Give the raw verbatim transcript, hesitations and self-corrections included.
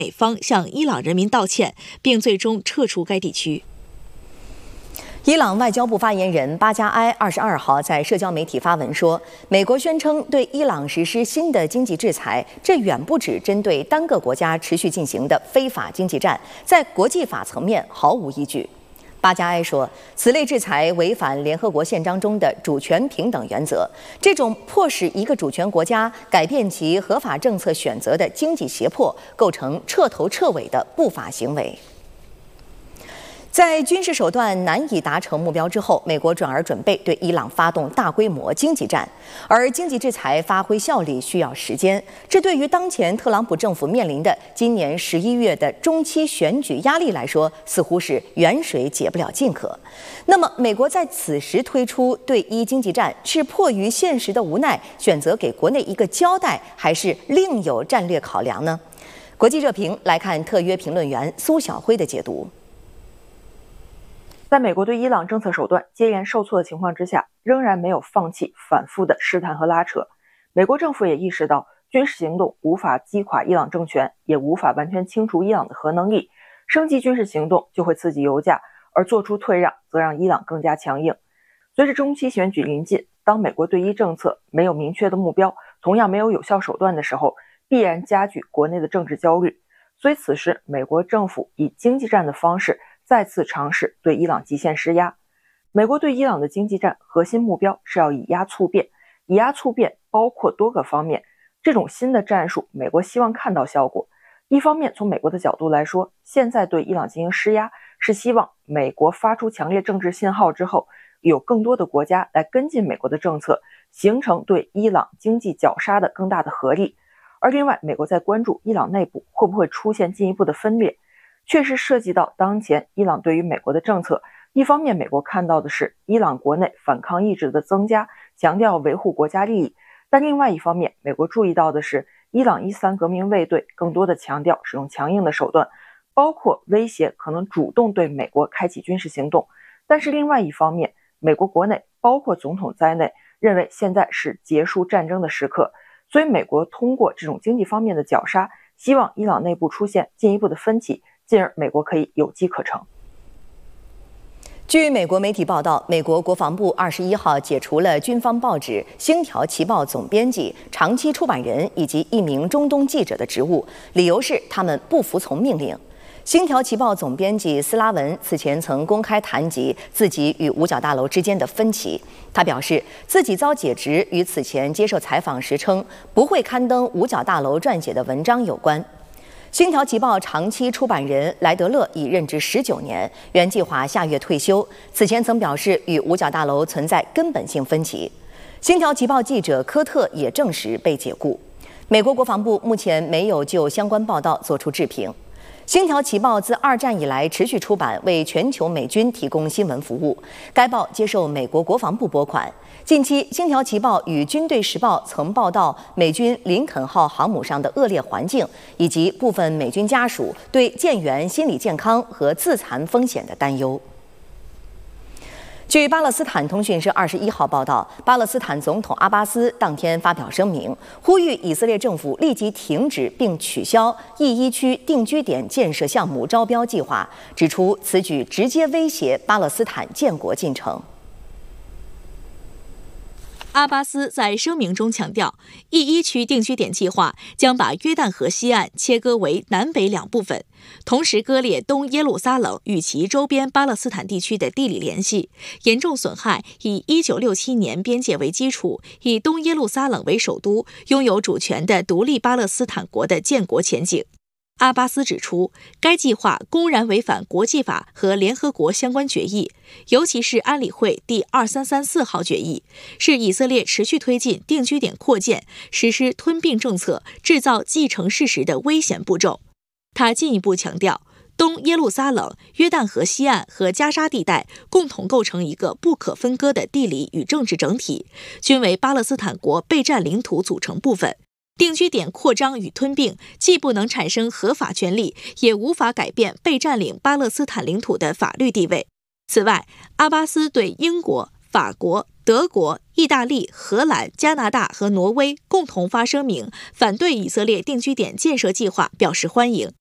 美方向伊朗人民道歉，并最终撤出该地区。 伊朗外交部发言人巴加埃二十二号在社交媒体发文说，美国宣称对伊朗实施新的经济制裁，这远不止针对单个国家持续进行的非法经济战，在国际法层面毫无依据。巴加埃说，此类制裁违反联合国宪章中的主权平等原则，这种迫使一个主权国家改变其合法政策选择的经济胁迫，构成彻头彻尾的不法行为。在军事手段难以达成目标之后，美国转而准备对伊朗发动大规模经济战，而经济制裁发挥效力需要时间，这对于当前特朗普政府面临的今年十一月的中期选举压力来说，似乎是远水解不了近渴。那么，美国在此时推出对伊经济战，是迫于现实的无奈，选择给国内一个交代，还是另有战略考量呢？国际热评来看特约评论员苏晓辉的解读。 在美国对伊朗政策手段接连受挫的情况之下，仍然没有放弃反复的试探和拉扯。美国政府也意识到，军事行动无法击垮伊朗政权，也无法完全清除伊朗的核能力。升级军事行动就会刺激油价，而做出退让则让伊朗更加强硬。随着中期选举临近，当美国对伊政策没有明确的目标，同样没有有效手段的时候，必然加剧国内的政治焦虑。所以此时，美国政府以经济战的方式再次尝试对伊朗极限施压。美国对伊朗的经济战核心目标是要以压促变，以压促变包括多个方面。这种新的战术，美国希望看到效果。一方面，从美国的角度来说，现在对伊朗进行施压，是希望美国发出强烈政治信号之后，有更多的国家来跟进美国的政策，形成对伊朗经济绞杀的更大的合力。而另外，美国在关注伊朗内部会不会出现进一步的分裂，确实涉及到当前伊朗对于美国的政策。一方面，美国看到的是伊朗国内反抗意志的增加，强调维护国家利益；但另外一方面，美国注意到的是伊朗伊斯兰革命卫队更多的强调使用强硬的手段，包括威胁可能主动对美国开启军事行动。但是另外一方面，美国国内包括总统在内认为现在是结束战争的时刻，所以美国通过这种经济方面的绞杀，希望伊朗内部出现进一步的分歧，进而美国可以有机可乘。 据美国媒体报道，美国国防部二十一号解除了军方报纸《星条旗报》总编辑、长期出版人以及一名中东记者的职务，理由是他们不服从命令。《星条旗报》总编辑斯拉文此前曾公开谈及自己与五角大楼之间的分歧，他表示自己遭解职与此前接受采访时称不会刊登五角大楼撰写的文章有关。星条旗报长期出版人莱德勒已任职十九年，原计划下月退休。此前曾表示与五角大楼存在根本性分歧。星条旗报记者科特也证实被解雇。美国国防部目前没有就相关报道作出置评。星条旗报自二战以来持续出版，为全球美军提供新闻服务。该报接受美国国防部拨款。近期，星条旗报与军队时报曾报道美军林肯号航母上的恶劣环境，以及部分美军家属对舰员心理健康和自残风险的担忧。据巴勒斯坦通讯社二十一号报道，巴勒斯坦总统阿巴斯当天发表声明，呼吁以色列政府立即停止并取消 E 一区定居点建设项目招标计划，指出此举直接威胁巴勒斯坦建国进程。 阿巴斯在声明中强调 ，E 一区定居点计划将把约旦河西岸切割为南北两部分，同时割裂东耶路撒冷与其周边巴勒斯坦地区的地理联系，严重损害以一九六七年边界为基础、以东耶路撒冷为首都、拥有主权的独立巴勒斯坦国的建国前景。阿巴斯指出，该计划公然违反国际法和联合国相关决议，尤其是安理会第二三三四号决议，是以色列持续推进定居点扩建、实施吞并政策、制造既成事实的危险步骤。他进一步强调，东耶路撒冷、约旦河西岸和加沙地带共同构成一个不可分割的地理与政治整体，均为巴勒斯坦国备战领土组成部分。定居点扩张与吞并既不能产生合法权利，也无法改变被占领巴勒斯坦领土的法律地位。此外，阿巴斯对英国、法国、德国、意大利、荷兰、加拿大和挪威共同发声明，反对以色列定居点建设计划表示欢迎。